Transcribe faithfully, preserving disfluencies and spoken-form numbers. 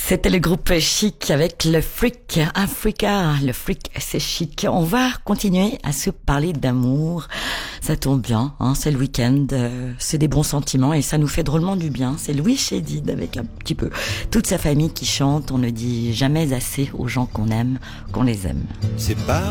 C'était le groupe Chic avec le Freak Africa. Le Freak, c'est chic. On va continuer à se parler d'amour. Ça tombe bien, hein, c'est le week-end, euh, c'est des bons sentiments et ça nous fait drôlement du bien. C'est Louis Chédid avec un petit peu toute sa famille qui chante. On ne dit jamais assez aux gens qu'on aime, qu'on les aime. C'est pas